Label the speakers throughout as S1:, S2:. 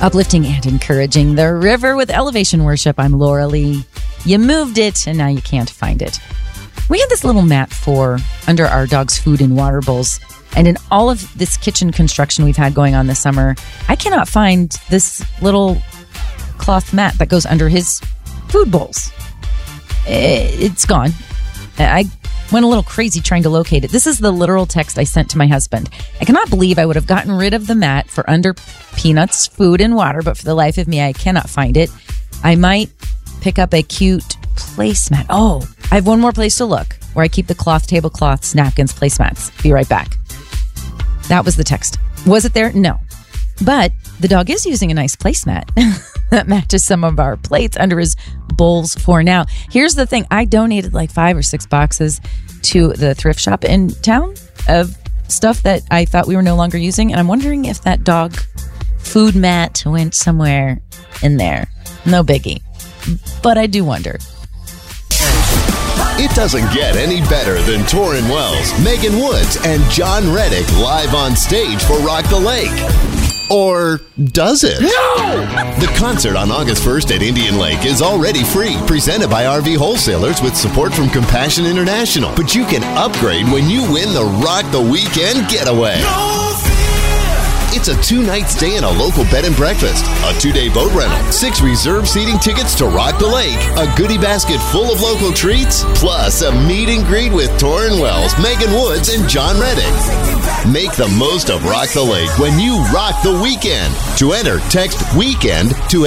S1: Uplifting and encouraging the river with Elevation Worship. I'm Laura Lee. You moved it, and now you can't find it. We had this little mat for under our dog's food and water bowls. And in all of this kitchen construction we've had going on this summer, I cannot find this little cloth mat that goes under his food bowls. It's gone. I went a little crazy trying to locate it. This is the literal text I sent to my husband. I cannot believe I would have gotten rid of the mat for under Peanuts, food, and water, but for the life of me, I cannot find it. I might pick up a cute placemat. Oh, I have one more place to look where I keep the cloth, tablecloths, napkins, placemats. Be right back. That was the text. Was it there? No. But the dog is using a nice placemat that matches some of our plates under his bowls for now. Here's the thing. I donated like 5 or 6 boxes to the thrift shop in town of stuff that I thought we were no longer using. And I'm wondering if that dog food mat went somewhere in there. No biggie. But I do wonder.
S2: It doesn't get any better than Torrin Wells, Megan Woods, and John Reddick live on stage for Rock the Lake. Or does it?
S3: No!
S2: The concert on August 1st at Indian Lake is already free, presented by RV Wholesalers with support from Compassion International. But you can upgrade when you win the Rock the Weekend Getaway.
S3: No fear!
S2: It's a 2-night stay in a local bed and breakfast, a 2-day boat rental, 6 reserved seating tickets to Rock the Lake, a goodie basket full of local treats, plus a meet and greet with Torrin Wells, Megan Woods, and John Reddick. Make the most of Rock the Lake when you rock the weekend. To enter, text WEEKEND to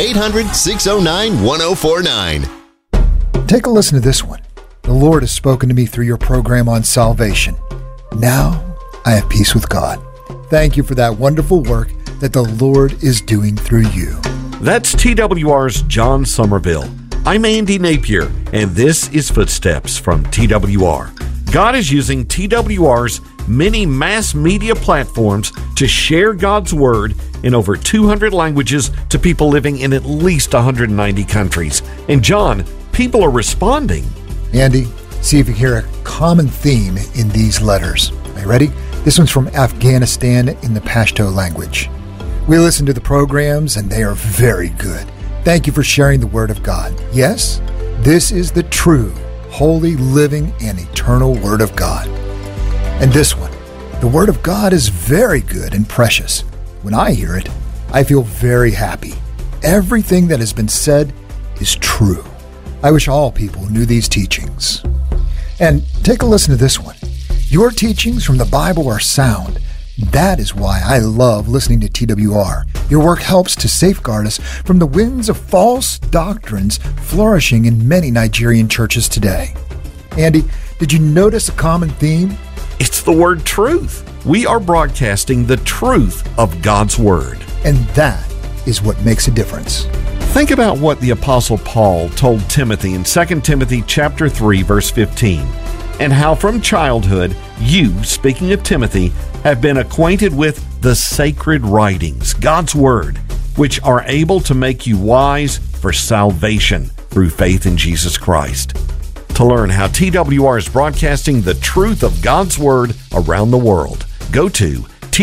S2: 800-609-1049.
S4: Take a listen to this one. The Lord has spoken to me through your program on salvation. Now I have peace with God. Thank you for that wonderful work that the Lord is doing through you.
S5: That's TWR's John Somerville. I'm Andy Napier, and this is Footsteps from TWR. God is using TWR's many mass media platforms to share God's Word in over 200 languages to people living in at least 190 countries. And John, people are responding.
S4: Andy, see if you hear a common theme in these letters. Are you ready? This one's from Afghanistan in the Pashto language. We listen to the programs, and they are very good. Thank you for sharing the Word of God. Yes, this is the true, holy, living, and eternal Word of God. And this one, the Word of God is very good and precious. When I hear it, I feel very happy. Everything that has been said is true. I wish all people knew these teachings. And take a listen to this one. Your teachings from the Bible are sound. That is why I love listening to TWR. Your work helps to safeguard us from the winds of false doctrines flourishing in many Nigerian churches today. Andy, did you notice a common theme?
S5: It's the word truth. We are broadcasting the truth of God's Word.
S4: And that is what makes a difference.
S5: Think about what the Apostle Paul told Timothy in 2 Timothy chapter 3, verse 15. And how from childhood you, speaking of Timothy, have been acquainted with the sacred writings, God's Word, which are able to make you wise for salvation through faith in Jesus Christ. To learn how TWR is broadcasting the truth of God's Word around the world, go to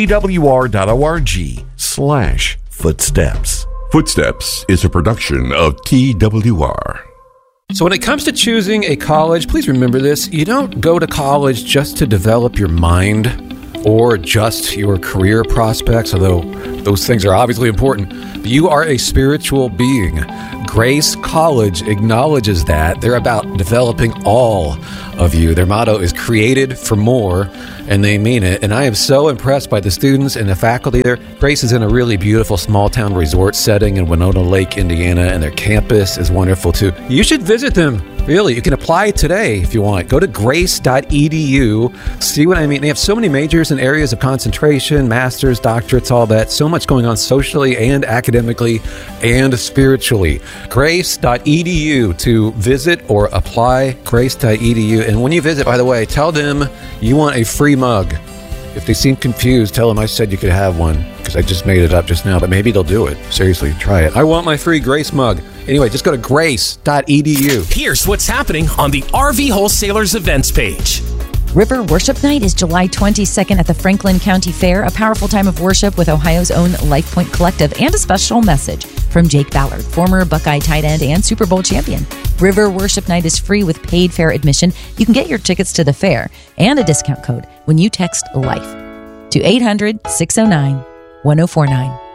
S5: twr.org/footsteps.
S6: Footsteps is a production of TWR.
S7: So when it comes to choosing a college, please remember this. You don't go to college just to develop your mind or just your career prospects, although those things are obviously important. You are a spiritual being. Grace College acknowledges that. They're about developing all of you. Their motto is created for more, and they mean it. And I am so impressed by the students and the faculty there. Grace is in a really beautiful small-town resort setting in Winona Lake, Indiana, and their campus is wonderful too. You should visit them. Really, you can apply today if you want. Go to grace.edu. See what I mean? They have so many majors and areas of concentration, masters, doctorates, all that. So much going on socially and academically and spiritually. Grace.edu to visit or apply. Grace.edu. And when you visit, by the way, tell them you want a free mug. If they seem confused, tell them I said you could have one, because I just made it up just now, but maybe they'll do it. Seriously, try it. I want my free Grace mug. Anyway, just go to grace.edu.
S8: Here's what's happening on the RV Wholesalers events page.
S1: River Worship Night is July 22nd at the Franklin County Fair, a powerful time of worship with Ohio's own LifePoint Collective and a special message from Jake Ballard, former Buckeye tight end and Super Bowl champion. River Worship Night is free with paid fair admission. You can get your tickets to the fair and a discount code when you text LIFE to 800-609-1049.